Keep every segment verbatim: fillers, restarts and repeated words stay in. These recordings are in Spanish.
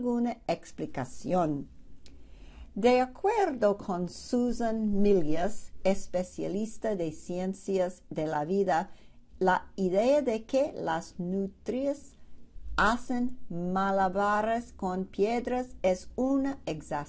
ninguna explicación. De acuerdo con Susan Milius, especialista de ciencias de la vida, la idea de que las nutrias hacen malabares con piedras es una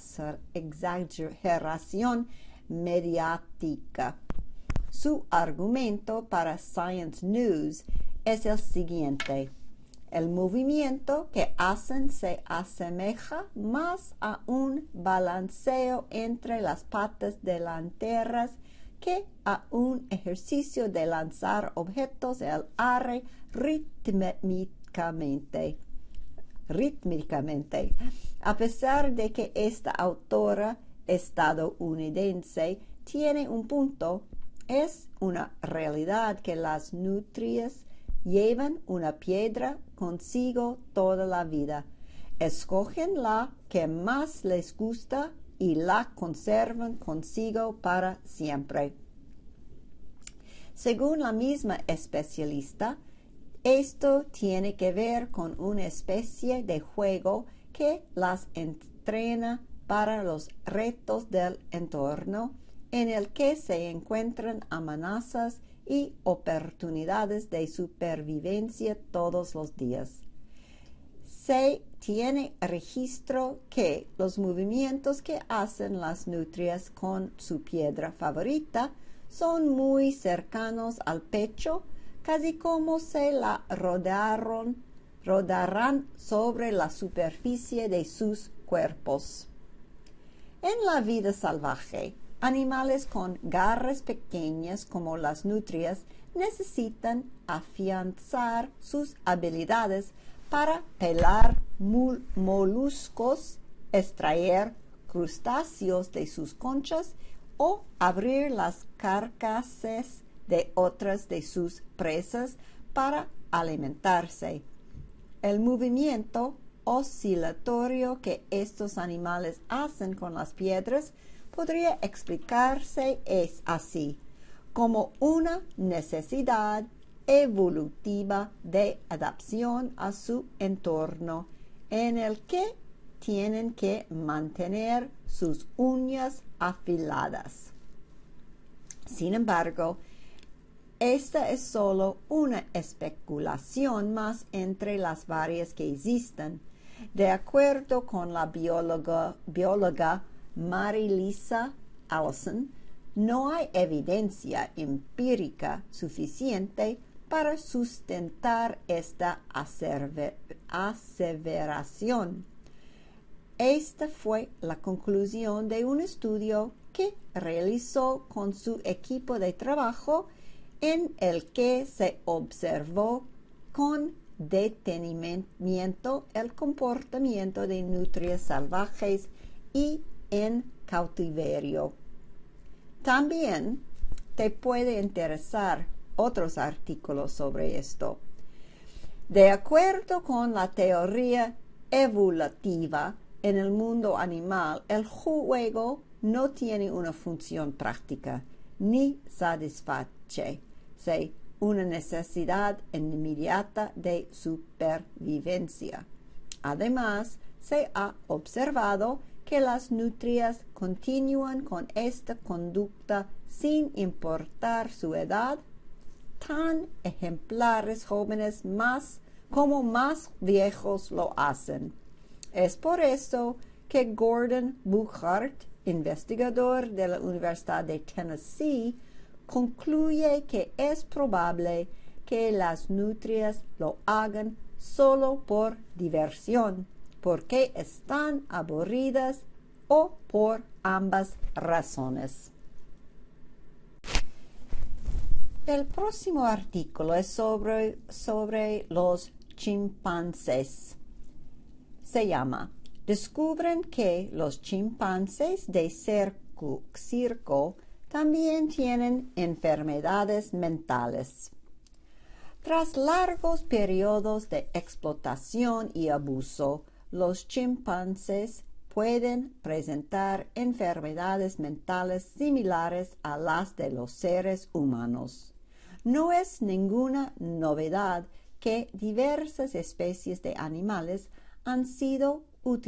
exageración mediática. Su argumento para Science News es el siguiente: el movimiento que hacen se asemeja más a un balanceo entre las patas delanteras que a un ejercicio de lanzar objetos al aire rítmicamente. rítmicamente. A pesar de que esta autora estadounidense tiene un punto, es una realidad que las nutrias llevan una piedra consigo toda la vida. Escogen la que más les gusta y la conservan consigo para siempre. Según la misma especialista, esto tiene que ver con una especie de juego que las entrena para los retos del entorno, en el que se encuentran amenazas y oportunidades de supervivencia todos los días. Se tiene registro que los movimientos que hacen las nutrias con su piedra favorita son muy cercanos al pecho, casi como si la rodaron, rodaran sobre la superficie de sus cuerpos. En la vida salvaje, animales con garras pequeñas como las nutrias necesitan afianzar sus habilidades para pelar moluscos, extraer crustáceos de sus conchas o abrir las carcasas de otras de sus presas para alimentarse. El movimiento oscilatorio que estos animales hacen con las piedras podría explicarse es así, como una necesidad evolutiva de adaptación a su entorno, en el que tienen que mantener sus uñas afiladas. Sin embargo, esta es solo una especulación más entre las varias que existen. De acuerdo con la bióloga, bióloga Mary-Lisa Allison, no hay evidencia empírica suficiente para sustentar esta aseveración. Esta fue la conclusión de un estudio que realizó con su equipo de trabajo, en el que se observó con detenimiento el comportamiento de nutrias salvajes y en cautiverio. También te puede interesar otros artículos sobre esto. De acuerdo con la teoría evolutiva, en el mundo animal, el juego no tiene una función práctica ni satisface una necesidad inmediata de supervivencia. Además, se ha observado que las nutrias continúan con esta conducta sin importar su edad, tan ejemplares jóvenes más como más viejos lo hacen. Es por eso que Gordon Buchart, investigador de la Universidad de Tennessee, concluye que es probable que las nutrias lo hagan solo por diversión, porque están aburridas o por ambas razones. El próximo artículo es sobre, sobre los chimpancés. Se llama Descubren que los chimpancés de circo, circo también tienen enfermedades mentales. Tras largos periodos de explotación y abuso, los chimpancés pueden presentar enfermedades mentales similares a las de los seres humanos. No es ninguna novedad que diversas especies de animales han sido